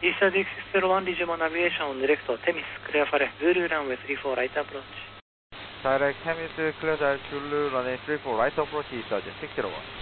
East DX01, Digimon Aviation on direct to Temis, clear for Zulu runway 34, right approach. Direct Temis, clear Zulu runway 34, right approach, East 601.